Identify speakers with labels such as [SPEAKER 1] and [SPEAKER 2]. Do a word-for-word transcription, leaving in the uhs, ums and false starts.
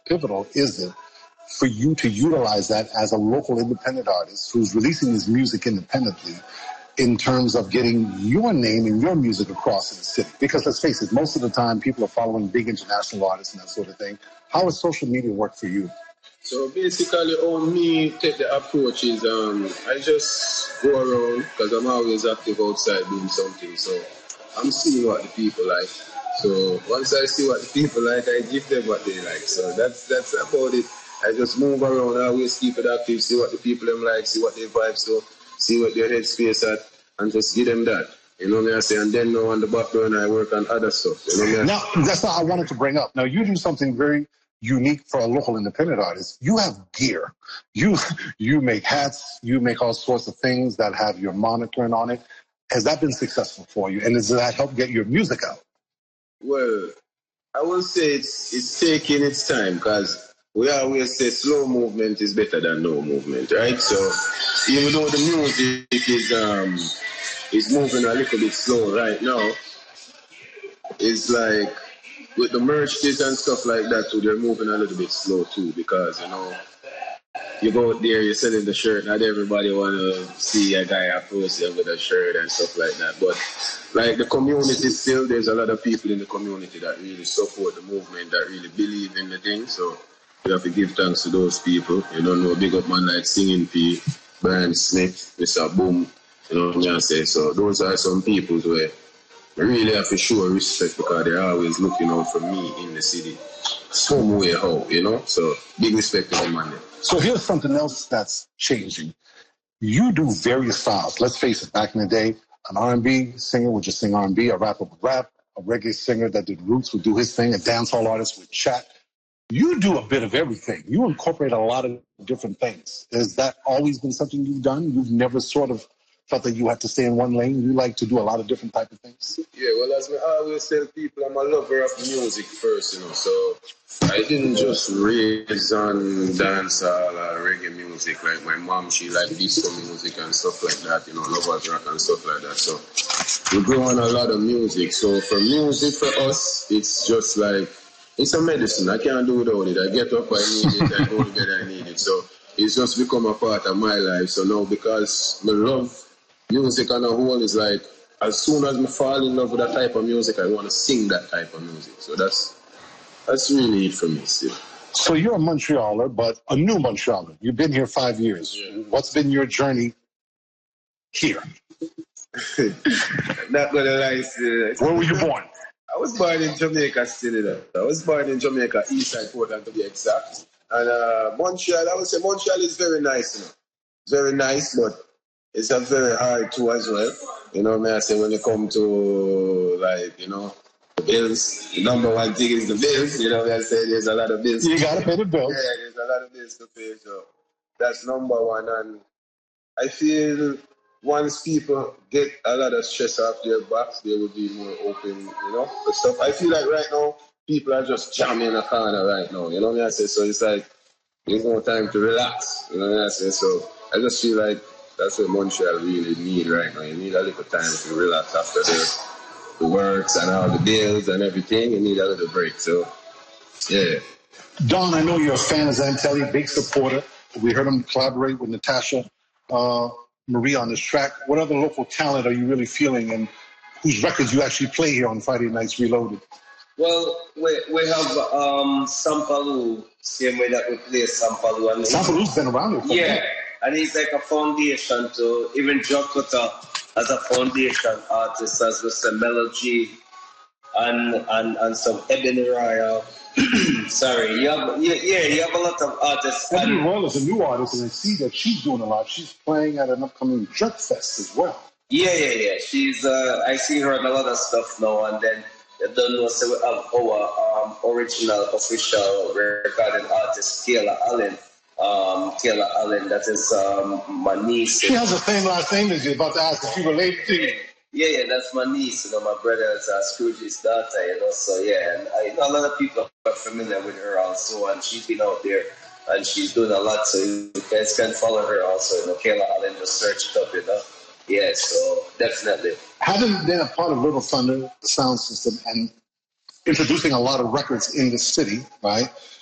[SPEAKER 1] pivotal is it for you to utilize that as a local independent artist who's releasing his music independently in terms of getting your name and your music across in the city? Because let's face it, most of the time people are following big international artists and that sort of thing. How has social media worked for you?
[SPEAKER 2] So basically, on me take the approach is um, I just go around because I'm always active outside doing something. So I'm seeing what the people like. So once I see what the people like, I give them what they like. So that's that's about it. I just move around, I always keep it active, see what the people them like, see what they vibe, so see what their headspace at, and just give them that. You know what I say? And then now on the back burner, I work on other stuff. You know what I
[SPEAKER 1] Now, that's what I wanted to bring up. Now, you do something very unique for a local independent artist. You have gear. You you make hats. You make all sorts of things that have your monitoring on it. Has that been successful for you? And does that help get your music out?
[SPEAKER 2] Well, I will say it's it's taking its time because we always say slow movement is better than no movement, right? So even though the music is um is moving a little bit slow right now, it's like with the merch kit and stuff like that too, they're moving a little bit slow too because, you know, you go out there, you're selling the shirt, not everybody want to see a guy approach you with a shirt and stuff like that. But like the community still, there's a lot of people in the community that really support the movement, that really believe in the thing. So you have to give thanks to those people. You don't know, big up man like Singing P, Brian Smith, Mister Boom, you know what I'm saying? So those are some people where I really have to show respect because they're always looking out for me in the city. Some way how, you know? So big respect to them, man.
[SPEAKER 1] So here's something else that's changing. You do various styles. Let's face it, back in the day, an R and B singer would just sing R and B, a rapper would rap, a reggae singer that did roots would do his thing, a dancehall artist would chat. You do a bit of everything. You incorporate a lot of different things. Has that always been something you've done? You've never sort of felt that you had to stay in one lane? You like to do a lot of different type of things?
[SPEAKER 2] Yeah, well, as I always tell people, I'm a lover of music first, you know, so I didn't just raise on dancehall or reggae music. Like my mom, she liked disco music and stuff like that, you know, lovers rock and stuff like that. So we grew on a lot of music. So for music, for us, it's just like, it's a medicine. I can't do without it. I get up, I need it, I go to bed, I need it. So it's just become a part of my life. So now, because I love music on a whole, is like, as soon as I fall in love with that type of music, I want to sing that type of music. So that's that's really it for me still.
[SPEAKER 1] So you're a Montrealer, but a new Montrealer. You've been here five years. Yeah. What's been your journey here?
[SPEAKER 2] Not gonna lie, still.
[SPEAKER 1] Where were you born?
[SPEAKER 2] I was born in Jamaica still, you know. I was born in Jamaica, East Side, Portland to be exact. And uh, Montreal, I would say Montreal is very nice, you know. It's very nice, but it's a very hard too as well. You know what I say, when you come to, like, you know, the bills, the number one thing is the bills. You know what I say, there's a lot of bills.
[SPEAKER 1] You got to pay the bills.
[SPEAKER 2] Yeah, there's a lot of bills to pay, so that's number one. And I feel once people get a lot of stress off their backs, they will be more open, you know, for stuff. I feel like right now, people are just jamming in a corner right now, you know what I say? So it's like, there's no time to relax, you know what I say? So I just feel like that's what Montreal really need right now. You need a little time to relax after the, the works and all the bills and everything. You need a little break, so, yeah.
[SPEAKER 1] Don, I know you're a fan of Zantelli, big supporter. We heard him collaborate with Natasha uh, Marie on this track. What other local talent are you really feeling, and whose records you actually play here on Friday Nights Reloaded?
[SPEAKER 3] Well, we we have um, Sampalu, same way that we play Sampalu. And
[SPEAKER 1] Sampalu's been around here.
[SPEAKER 3] Yeah, and he's like a foundation to even Jokota as a foundation artist, as Mister Mellow G and and and some Ebony Royal. Sorry, you have, yeah, yeah, you have a lot of artists.
[SPEAKER 1] Ebony Royal is a new artist, and I see that she's doing a lot. She's playing at an upcoming Jerk Fest as well.
[SPEAKER 3] Yeah, yeah, yeah. She's, uh, I see her in a lot of stuff now, and then I don't know, so we have our um, original official recording artist, Taylor Allen. Um, Taylor Allen, that is um, my niece.
[SPEAKER 1] She has the same last name as you. About to ask if you related to you.
[SPEAKER 3] Yeah, yeah, that's my niece. You know, my brother's uh, Scrooge's daughter. You know, so yeah, and I know a lot of people are familiar with her also, and she's been out there and she's doing a lot. So you guys can follow her also. You know, Taylor Allen, just search it up. You know, yeah, so definitely.
[SPEAKER 1] Having been a part of Little Thunder, the sound system, and introducing a lot of records in the city, right?